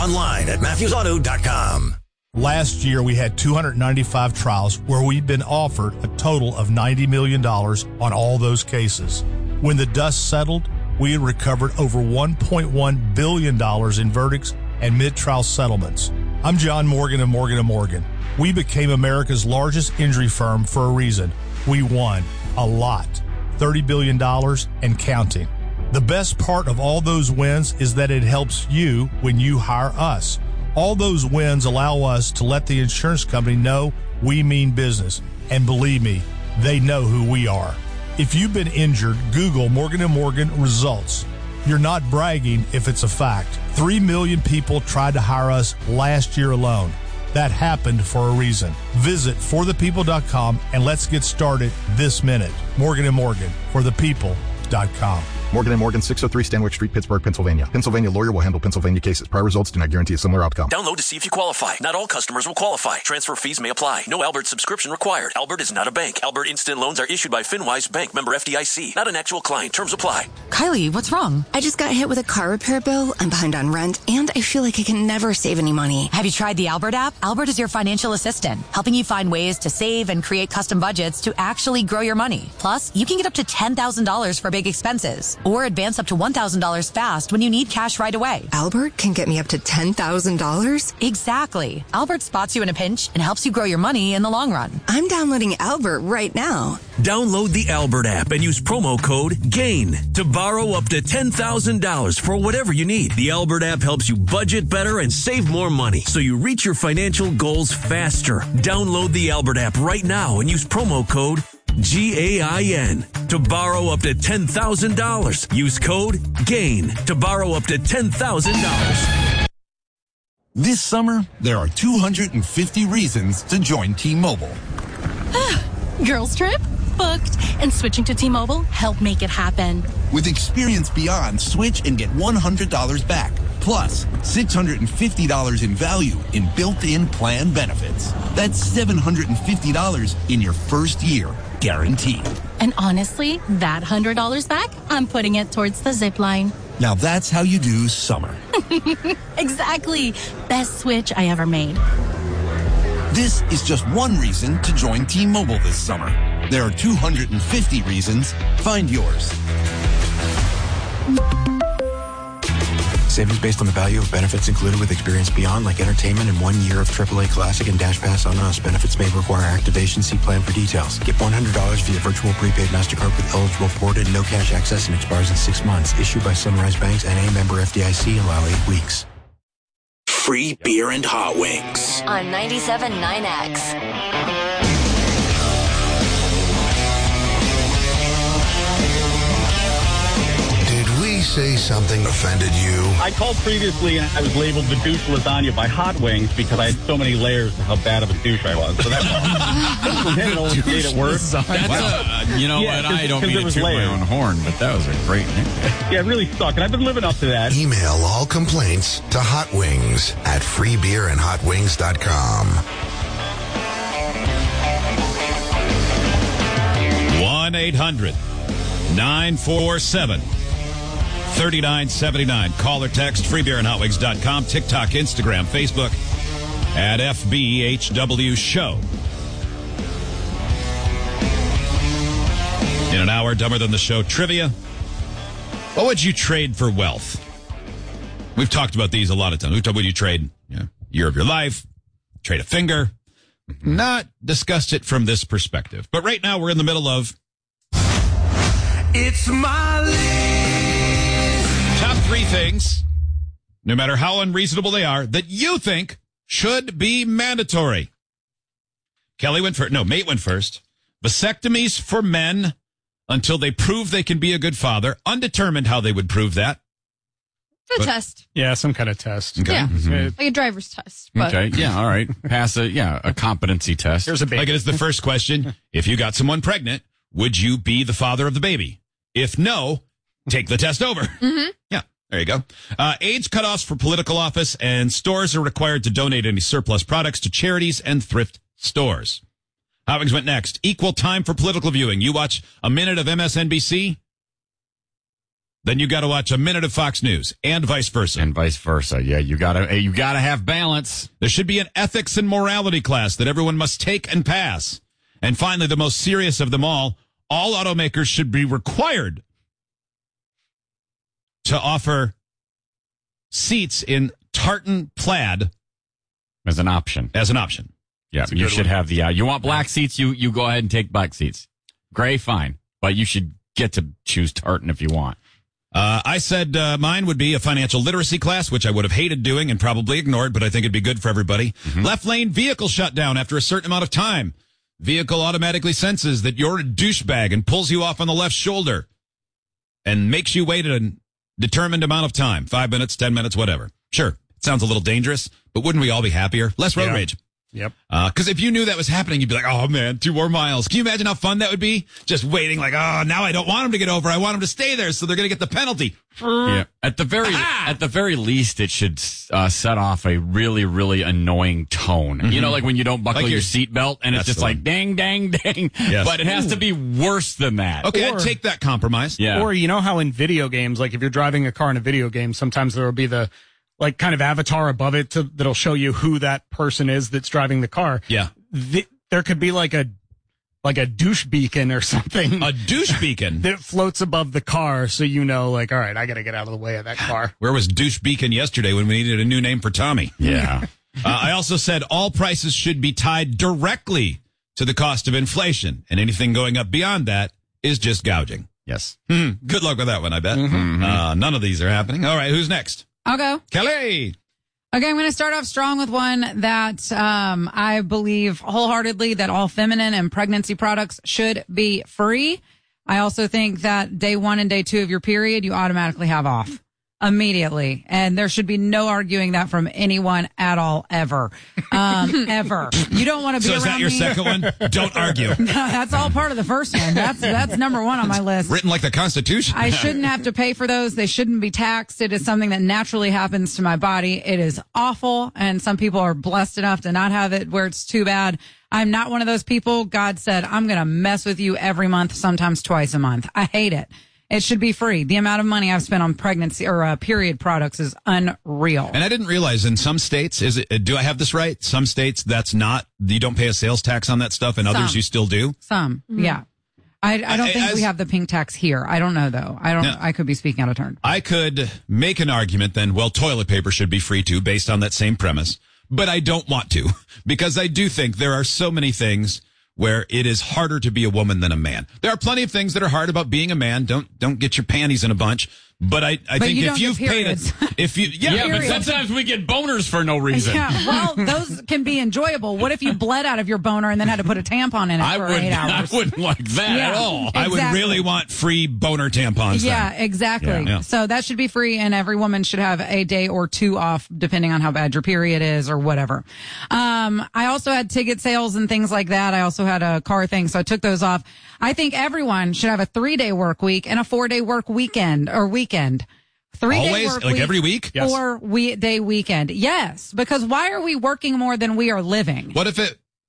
online at MatthewsAuto.com. Last year, we had 295 trials where we'd been offered a total of $90 million on all those cases. When the dust settled, we had recovered over $1.1 billion in verdicts and mid-trial settlements. I'm John Morgan of Morgan & Morgan. We became America's largest injury firm for a reason. We won a lot, $30 billion and counting. The best part of all those wins is that it helps you when you hire us. All those wins allow us to let the insurance company know we mean business. And believe me, they know who we are. If you've been injured, Google Morgan & Morgan results. You're not bragging if it's a fact. 3 million people tried to hire us last year alone. That happened for a reason. Visit forthepeople.com and let's get started this minute. Morgan & Morgan, forthepeople.com. Morgan & Morgan, 603 Stanwick Street, Pittsburgh, Pennsylvania. Pennsylvania lawyer will handle Pennsylvania cases. Prior results do not guarantee a similar outcome. Download to see if you qualify. Not all customers will qualify. Transfer fees may apply. No Albert subscription required. Albert is not a bank. Albert Instant Loans are issued by FinWise Bank, member FDIC. Not an actual client. Terms apply. Kylie, what's wrong? I just got hit with a car repair bill. I'm behind on rent, and I feel like I can never save any money. Have you tried the Albert app? Albert is your financial assistant, helping you find ways to save and create custom budgets to actually grow your money. Plus, you can get up to $10,000 for big expenses, or advance up to $1,000 fast when you need cash right away. Albert can get me up to $10,000? Exactly. Albert spots you in a pinch and helps you grow your money in the long run. I'm downloading Albert right now. Download the Albert app and use promo code GAIN to borrow up to $10,000 for whatever you need. The Albert app helps you budget better and save more money so you reach your financial goals faster. Download the Albert app right now and use promo code GAIN to borrow up to $10,000. Use code GAIN to borrow up to $10,000. This summer, there are 250 reasons to join T-Mobile. Girls trip? Booked. And switching to T-Mobile helped make it happen. With Experience Beyond, switch and get $100 back. Plus, $650 in value in built-in plan benefits. That's $750 in your first year, guaranteed. And honestly, that $100 back, I'm putting it towards the zip line. Now that's how you do summer. Exactly. Best switch I ever made. This is just one reason to join T-Mobile this summer. There are 250 reasons. Find yours. Savings based on the value of benefits included with Experience Beyond, like entertainment and 1 year of AAA Classic and Dash Pass on us. Benefits may require activation. See plan for details. Get $100 via virtual prepaid MasterCard with eligible port and no cash access and expires in 6 months. Issued by Sunrise Banks and a member FDIC. Allow 8 weeks. Free beer and hot wings. On 97.9X. Say something offended you? I called previously and I was labeled the douche lasagna by Hot Wings because I had so many layers of how bad of a douche I was. So that's from him, it only made it worse. You know what? I don't mean to toot my own horn, but that was a great name. Yeah, it really sucked, and I've been living up to that. Email all complaints to Hot Wings at freebeerandhotwings.com. 1-800-947-3979. Call or text freebeerandhotwings.com. TikTok, Instagram, Facebook at FBHW Show. In an hour, Dumber Than the Show trivia. What would you trade for wealth? We've talked about these a lot of times. We've talked, would you trade year of your life, trade a finger? Not discussed it from this perspective. But right now we're in the middle of It's my list. Top 3 things, no matter how unreasonable they are, that you think should be mandatory. Kelly went first. No, Mate went first. Vasectomies for men until they prove they can be a good father. Undetermined how they would prove that. A test. Yeah, some kind of test. Okay. Yeah, Mm-hmm. like a driver's test. But. Okay, yeah, all right. Pass a competency test. Here's a baby. Like it is the first question. If you got someone pregnant, would you be the father of the baby? If no, take the test over. Mm-hmm. Yeah, there you go. Age cutoffs for political office, and stores are required to donate any surplus products to charities and thrift stores. Hot Wings went next. Equal time for political viewing. You watch a minute of MSNBC, then you got to watch a minute of Fox News, and vice versa. And vice versa. Yeah, you gotta have balance. There should be an ethics and morality class that everyone must take and pass. And finally, the most serious of them all automakers should be required to offer seats in tartan plaid as an option. Yeah, you should have the. You want black seats? You go ahead and take black seats. Gray, fine, but you should get to choose tartan if you want. I said mine would be a financial literacy class, which I would have hated doing and probably ignored, but I think it'd be good for everybody. Mm-hmm. Left lane vehicle shutdown after a certain amount of time. Vehicle automatically senses that you're a douchebag and pulls you off on the left shoulder and makes you wait a determined amount of time, 5 minutes, 10 minutes, whatever. Sure, it sounds a little dangerous, but wouldn't we all be happier? Less road rage. Yep. Because if you knew that was happening, you'd be like, oh, man, 2 more miles. Can you imagine how fun that would be? Just waiting like, oh, now I don't want them to get over. I want them to stay there, so they're going to get the penalty. Yeah. At the very least, it should set off a really, really annoying tone. Mm-hmm. You know, like when you don't buckle your seatbelt and it's just like dang, dang, dang. Yes. But it has to be worse than that. Okay, I'd take that compromise. Yeah. Or you know how in video games, like if you're driving a car in a video game, sometimes there will be the like kind of avatar above it that'll show you who that person is that's driving the car. Yeah. There could be like a douche beacon or something. A douche beacon? That floats above the car so you know, like, all right, I got to get out of the way of that car. Where was douche beacon yesterday when we needed a new name for Tommy? Yeah. I also said all prices should be tied directly to the cost of inflation, and anything going up beyond that is just gouging. Yes. Good luck with that one, I bet. Mm-hmm. None of these are happening. All right, who's next? I'll go. Kelly. Okay, I'm going to start off strong with one that I believe wholeheartedly that all feminine and pregnancy products should be free. I also think that day 1 and day 2 of your period, you automatically have off immediately. And there should be no arguing that from anyone at all, ever. Ever. You don't want to be around me. So is that your second one? Don't argue. No, that's all part of the first one. That's number 1 on my list. Written like the Constitution. I shouldn't have to pay for those. They shouldn't be taxed. It is something that naturally happens to my body. It is awful. And some people are blessed enough to not have it where it's too bad. I'm not one of those people. God said, I'm going to mess with you every month, sometimes twice a month. I hate it. It should be free. The amount of money I've spent on pregnancy or period products is unreal. And I didn't realize in some states, do I have this right? Some states that's not, you don't pay a sales tax on that stuff, and others you still do? Some, yeah. I don't think we have the pink tax here. I don't know though. I could be speaking out of turn. I could make an argument then, well, toilet paper should be free too, based on that same premise. But I don't want to, because I do think there are so many things where it is harder to be a woman than a man. There are plenty of things that are hard about being a man. Don't get your panties in a bunch. But I think if you've paid it, but sometimes we get boners for no reason. Yeah, well, those can be enjoyable. What if you bled out of your boner and then had to put a tampon in it for 8 hours? I wouldn't like that at all. Exactly. I would really want free boner tampons. Yeah, then. exactly. Yeah. So that should be free, and every woman should have a day or 2 off, depending on how bad your period is or whatever. I also had ticket sales and things like that. I also had a car thing, so I took those off. I think everyone should have a 3-day work week and a 4-day work weekend or weekend. 3-day Always? work Like week every week? Yes. Or day weekend. Yes, because why are we working more than we are living? What if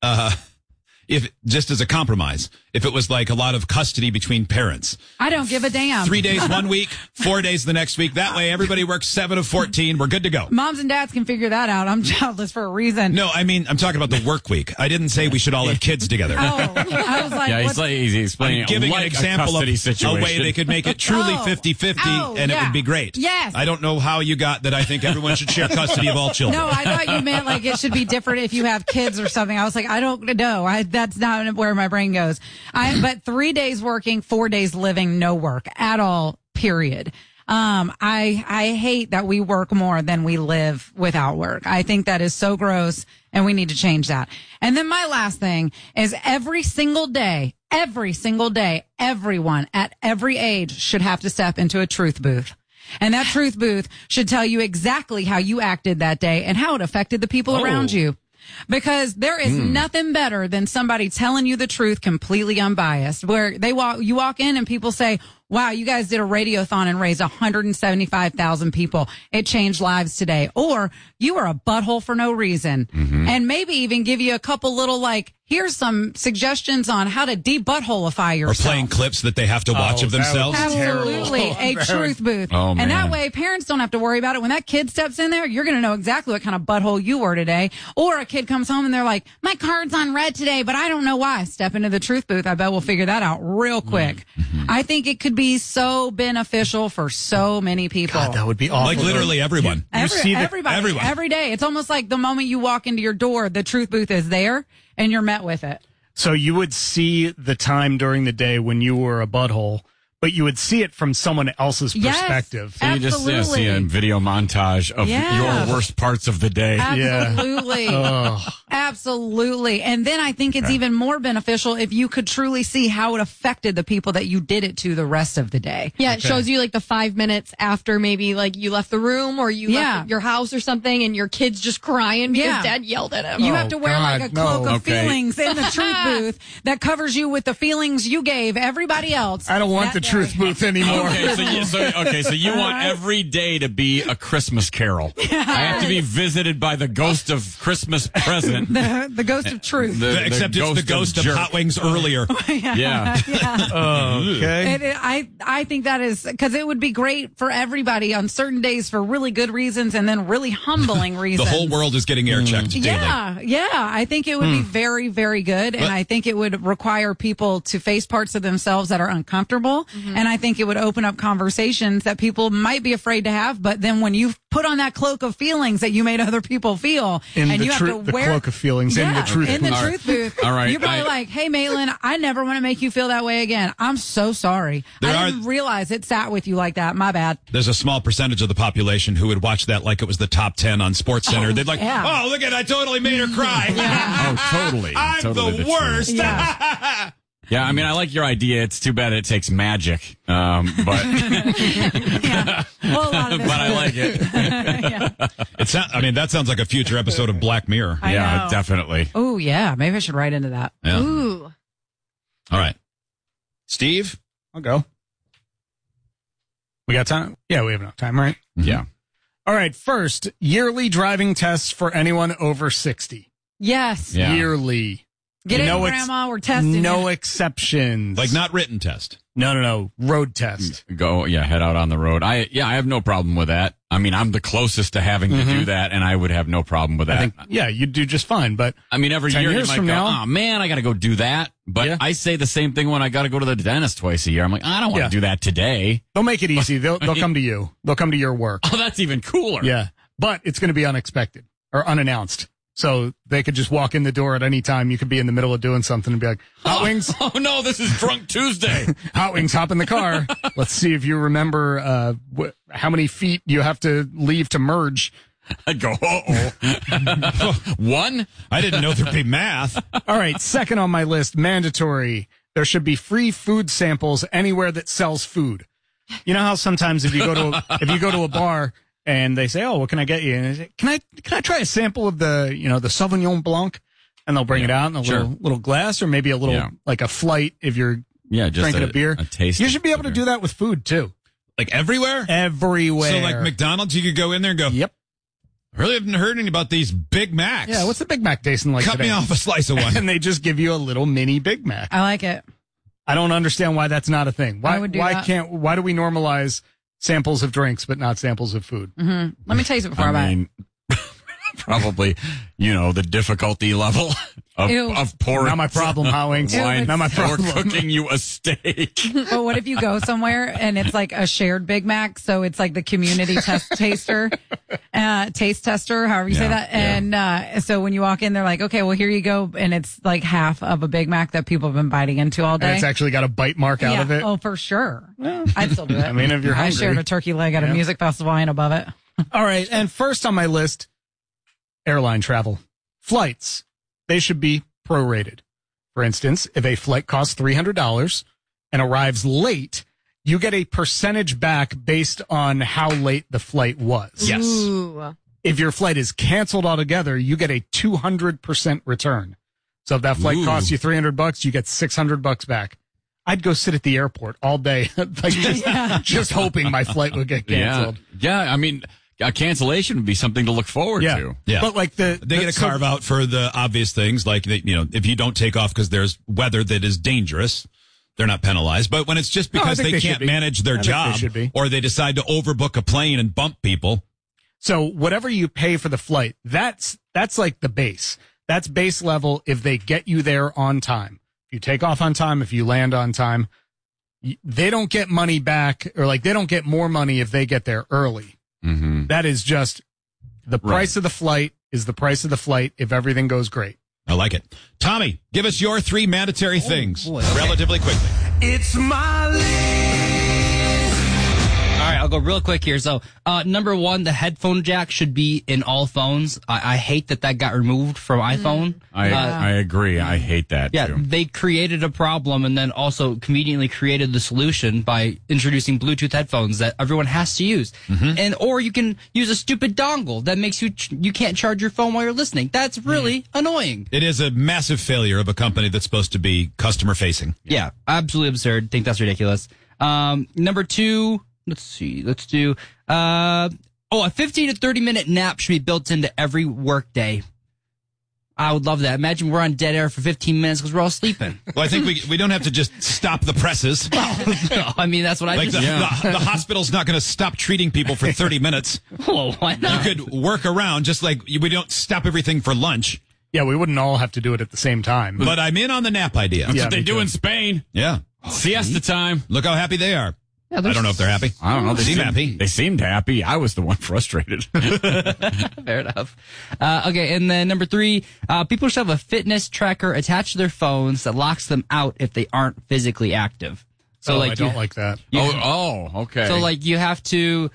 if just as a compromise, if it was like a lot of custody between parents? I don't give a damn. 3 days 1 week, 4 days the next week. That way everybody works 7 of 14. We're good to go. Moms and dads can figure that out. I'm childless for a reason. No, I mean, I'm talking about the work week. I didn't say we should all have kids together. Oh, I was like, he's explaining I'm giving an example of situation. a way they could make it truly 50-50 and it would be great. Yes. I don't know how you got that I think everyone should share custody of all children. No, I thought you meant like it should be different if you have kids or something. I was like, I don't know. That's not where my brain goes. But 3 days working, 4 days living, no work at all, period. I hate that we work more than we live without work. I think that is so gross and we need to change that. And then my last thing is every single day, everyone at every age should have to step into a truth booth. And that truth booth should tell you exactly how you acted that day and how it affected the people around you. Because there is nothing better than somebody telling you the truth completely unbiased, where you walk in and people say, wow, you guys did a radiothon and raised 175,000 people. It changed lives today. Or you are a butthole for no reason. And maybe even give you a couple little like, here's some suggestions on how to de-buttholeify yourself. Or playing clips that they have to watch of themselves. Absolutely. A truth booth. Oh, man. And that way, parents don't have to worry about it. When that kid steps in there, you're going to know exactly what kind of butthole you were today. Or a kid comes home and they're like, my card's on red today, but I don't know why. Step into the truth booth. I bet we'll figure that out real quick. Mm-hmm. I think it could be so beneficial for so many people. God, that would be awful. Like literally everyone. Everybody, everyone. every day. It's almost like the moment you walk into your door, the truth booth is there and you're met with it. So you would see the time during the day when you were a butthole, but you would see it from someone else's perspective. So you just see a video montage of your worst parts of the day. Absolutely. Absolutely. And then I think it's even more beneficial if you could truly see how it affected the people that you did it to the rest of the day. Yeah, it shows you like the 5 minutes after maybe like you left the room or you left your house or something and your kid's just crying because dad yelled at him. You have to wear like a cloak of feelings in the truth booth that covers you with the feelings you gave everybody else. I don't want the truth booth anymore. So you want every day to be a Christmas carol. I have to be visited by the ghost of Christmas present. The ghost of truth. Except it's the ghost of Hot Wings earlier. Yeah. Okay. And I think that is because it would be great for everybody on certain days for really good reasons and then really humbling reasons. The whole world is getting air checked daily. Yeah. I think it would be very, very good. And I think it would require people to face parts of themselves that are uncomfortable. And I think it would open up conversations that people might be afraid to have. But then when you put on that cloak of feelings that you made other people feel, you have to wear cloak of feelings in the truth in booth. the truth booth. All right. You're probably like, hey, Maitland, I never want to make you feel that way again. I'm so sorry. I didn't realize it sat with you like that. My bad. There's a small percentage of the population who would watch that like it was the top 10 on SportsCenter. They'd like, oh, look at I totally made her cry. Oh, totally. I'm totally the worst. Yeah, I mean, I like your idea. It's too bad it takes magic, but but I like it. That sounds like a future episode of Black Mirror. Yeah, definitely. Oh, yeah. Maybe I should write into that. Yeah. Ooh. All right. Steve? I'll go. We got time? Yeah, we have enough time, right? Mm-hmm. Yeah. All right. First, yearly driving tests for anyone over 60. Yes. Yeah. Yearly. Get in, Grandma. We're testing. No exceptions. Like not written test. No. Road test. Head out on the road. I have no problem with that. I mean, I'm the closest to having to do that, and I would have no problem with that. I think, you'd do just fine. But I mean, every year you might go, oh man, I got to go do that. But I say the same thing when I got to go to the dentist twice a year. I'm like, I don't want to do that today. They'll make it easy. They'll come to you. They'll come to your work. Oh, that's even cooler. Yeah, but it's going to be unexpected or unannounced. So they could just walk in the door at any time. You could be in the middle of doing something and be like, Hot Wings. Oh no, this is Drunk Tuesday. Hot Wings, hop in the car. Let's see if you remember how many feet you have to leave to merge. I'd go, one? I didn't know there'd be math. All right, second on my list, mandatory. There should be free food samples anywhere that sells food. You know how sometimes if you go to a bar and they say, "Oh, what can I get you?" And I say, "Can I try a sample of the the Sauvignon Blanc?" And they'll bring it out in a little glass, or maybe a little like a flight if you're just drinking a beer. A taste. You should be able to do that with food too. Like everywhere? Everywhere. So like McDonald's, you could go in there and go, "Yep, I really haven't heard any about these Big Macs." Yeah, what's the Big Mac tasting like Cut today? me off a slice of one. And they just give you a little mini Big Mac. I like it. I don't understand why that's not a thing. Why do we normalize samples of drinks but not samples of food? Mm-hmm. Let me taste it before I buy it. Probably, the difficulty level of pouring. Not my problem, Howings. Wine. Not my problem. Or cooking you a steak. But what if you go somewhere and it's like a shared Big Mac? So it's like the community taste tester, however you say that. And so when you walk in, they're like, okay, well, here you go. And it's like half of a Big Mac that people have been biting into all day. And it's actually got a bite mark out of it. Oh, for sure. I'd still do it. I mean, if you're hungry. I shared a turkey leg at a music festival. I ain't above it. All right. And first on my list, airline travel. Flights. They should be prorated. For instance, if a flight costs $300 and arrives late, you get a percentage back based on how late the flight was. Yes. Ooh. If your flight is canceled altogether, you get a 200% return. So if that flight costs you $300, you get $600 back. I'd go sit at the airport all day, just hoping my flight would get canceled. Yeah, I mean, a cancellation would be something to look forward to. Yeah. But like they get a carve out for the obvious things, like, if you don't take off because there's weather that is dangerous, they're not penalized. But when it's just because they can't manage their job or they decide to overbook a plane and bump people. So whatever you pay for the flight, that's like the base. That's base level if they get you there on time. If you take off on time, if you land on time, they don't get money back, or like they don't get more money if they get there early. Mm-hmm. That is just the price of the flight is the price of the flight if everything goes great. I like it. Tommy, give us your 3 mandatory things relatively quickly. It's my list. All right, I'll go real quick here. So, number 1, the headphone jack should be in all phones. I hate that got removed from iPhone. I agree. I hate that, too. They created a problem and then also conveniently created the solution by introducing Bluetooth headphones that everyone has to use. Mm-hmm. Or you can use a stupid dongle that makes you can't charge your phone while you're listening. That's really annoying. It is a massive failure of a company that's supposed to be customer facing. Yeah, absolutely absurd. Think that's ridiculous. Number 2... Let's do, a 15 to 30 minute nap should be built into every work day. I would love that. Imagine we're on dead air for 15 minutes because we're all sleeping. Well, I think we don't have to just stop the presses. No, I mean, that's what I just... The hospital's not going to stop treating people for 30 minutes. Well, why not? You could work around, just like we don't stop everything for lunch. Yeah, we wouldn't all have to do it at the same time. But I'm in on the nap idea. That's what they do in Spain. Yeah. Siesta time. Look how happy they are. Yeah, I don't know if they're happy. I don't know. They seem happy. They seemed happy. I was the one frustrated. Fair enough. Okay, and then number 3, people should have a fitness tracker attached to their phones that locks them out if they aren't physically active. So, I don't like that. Okay. So, like, you have to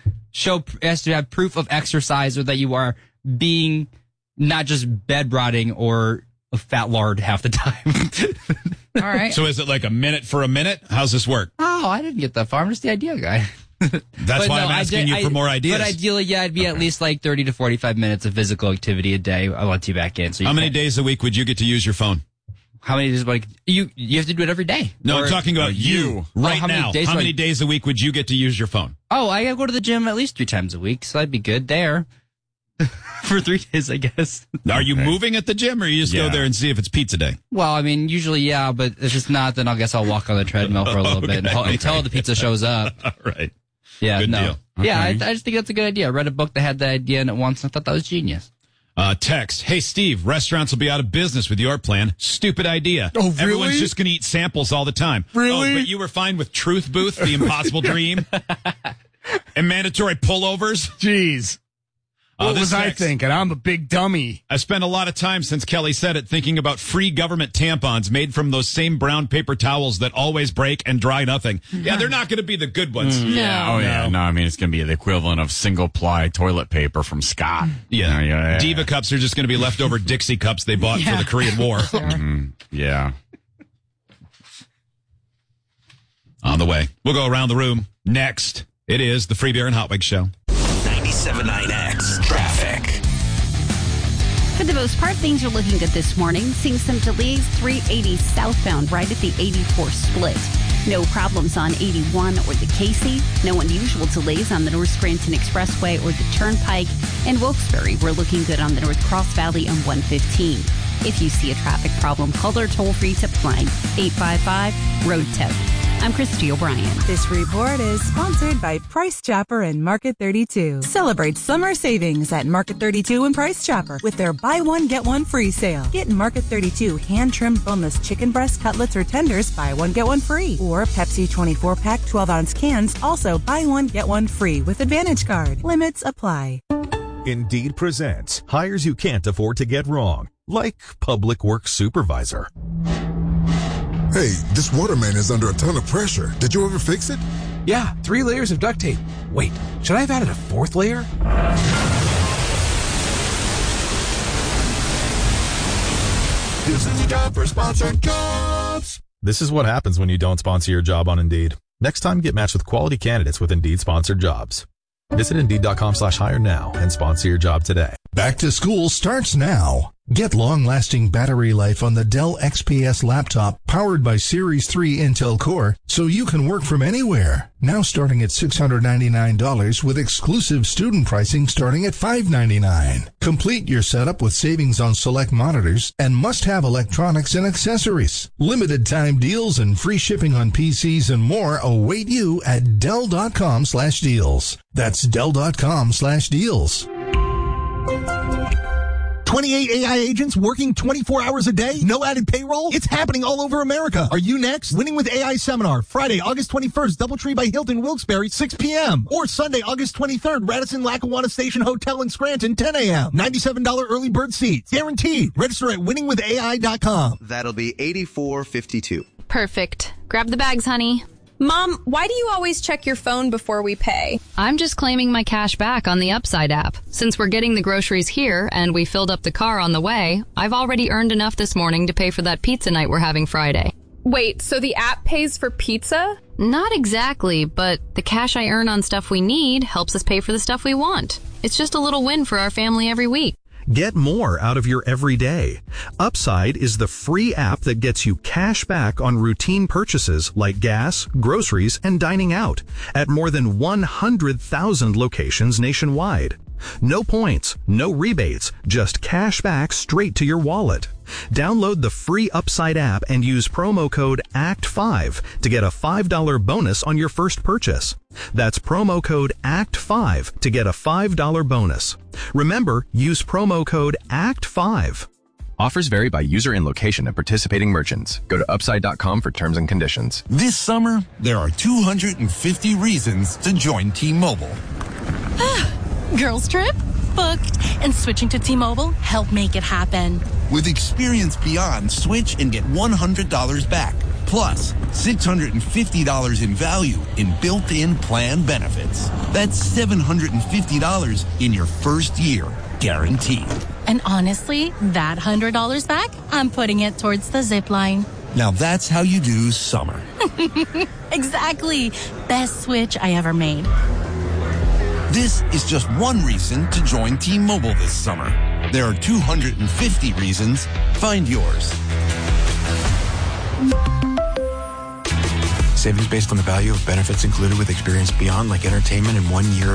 have proof of exercise or that you are being not just bed rotting or a fat lard half the time. All right. So is it like a minute for a minute? How's this work? Oh, I didn't get that far. I'm just the idea guy. That's why I'm asking you for more ideas. But ideally, yeah, it'd be at least like 30 to 45 minutes of physical activity a day. I want you back in. So how many days a week would you get to use your phone? How many days? Like you have to do it every day. No, I'm talking about you right now. How many days a week would you get to use your phone? Oh, I gotta go to the gym at least 3 times a week, so I'd be good there. For 3 days, I guess. Are you moving at the gym, or you just go there and see if it's pizza day? Well, I mean, usually, yeah, but if it's not, then I guess I'll walk on the treadmill for a little bit until the pizza shows up. All right. Yeah, good deal. Yeah, I just think that's a good idea. I read a book that had that idea in it once, and I thought that was genius. Text, hey, Steve, restaurants will be out of business with your plan. Stupid idea. Oh, really? Everyone's just going to eat samples all the time. Really? Oh, but you were fine with Truth Booth, the impossible dream, and mandatory pullovers? Jeez. What was I thinking? I'm a big dummy. I spent a lot of time since Kelly said it thinking about free government tampons made from those same brown paper towels that always break and dry nothing. Yeah, they're not going to be the good ones. Yeah. Oh, yeah. No, I mean, it's going to be the equivalent of single-ply toilet paper from Scott. Yeah. Diva cups are just going to be leftover Dixie cups they bought for the Korean War. Yeah. On the way. We'll go around the room. Next, it is the Free Beer and Hot Wings Show. 97.9X Traffic. For the most part, things are looking good this morning. Seeing some delays, 380 southbound right at the 84 split. No problems on 81 or the Casey. No unusual delays on the North Scranton Expressway or the Turnpike. And Wilkes-Barre, we're looking good on the North Cross Valley and 115. If you see a traffic problem, call our toll-free tip line, 855-ROAD-TIP. I'm Christy O'Brien. This report is sponsored by Price Chopper and Market 32. Celebrate summer savings at Market 32 and Price Chopper with their buy one, get one free sale. Get Market 32 hand-trimmed boneless chicken breast, cutlets, or tenders, buy one, get one free. Or Pepsi 24-pack 12-ounce cans, also buy one, get one free with Advantage Card. Limits apply. Indeed presents hires you can't afford to get wrong, like public works supervisor. Hey, this water main is under a ton of pressure. Did you ever fix it? Yeah, 3 layers of duct tape. Wait, should I have added a 4th layer? This is a job for sponsored jobs. This is what happens when you don't sponsor your job on Indeed. Next time, get matched with quality candidates with Indeed sponsored jobs. Visit Indeed.com/hire now and sponsor your job today. Back to school starts now. Get long-lasting battery life on the Dell XPS laptop powered by Series 3 Intel Core so you can work from anywhere. Now starting at $699 with exclusive student pricing starting at $599. Complete your setup with savings on select monitors and must-have electronics and accessories. Limited time deals and free shipping on PCs and more await you at Dell.com/deals. That's Dell.com/deals. 28 AI agents working 24 hours a day? No added payroll? It's happening all over America. Are you next? Winning with AI Seminar, Friday, August 21st, Doubletree by Hilton Wilkes-Barre, 6 p.m. Or Sunday, August 23rd, Radisson Lackawanna Station Hotel in Scranton, 10 a.m. $97 early bird seats. Guaranteed. Register at winningwithai.com. That'll be $84.52. Perfect. Grab the bags, honey. Mom, why do you always check your phone before we pay? I'm just claiming my cash back on the Upside app. Since we're getting the groceries here and we filled up the car on the way, I've already earned enough this morning to pay for that pizza night we're having Friday. Wait, so the app pays for pizza? Not exactly, but the cash I earn on stuff we need helps us pay for the stuff we want. It's just a little win for our family every week. Get more out of your everyday. Upside is the free app that gets you cash back on routine purchases like gas, groceries, and dining out at more than 100,000 locations nationwide. No points, no rebates, just cash back straight to your wallet. Download the free Upside app and use promo code ACT5 to get a $5 bonus on your first purchase. That's promo code ACT5 to get a $5 bonus. Remember, use promo code ACT5. Offers vary by user and location at participating merchants. Go to upside.com for terms and conditions. This summer, there are 250 reasons to join T-Mobile. Girls trip? Booked. And switching to T-Mobile helped make it happen. With experience beyond, switch and get $100 back. Plus, $650 in value in built-in plan benefits. That's $750 in your first year, guaranteed. And honestly, that $100 back, I'm putting it towards the zip line. Now that's how you do summer. Exactly. Best switch I ever made. This is just one reason to join T-Mobile this summer. There are 250 reasons. Find yours. Savings based on the value of benefits included with experience beyond, like entertainment and 1 year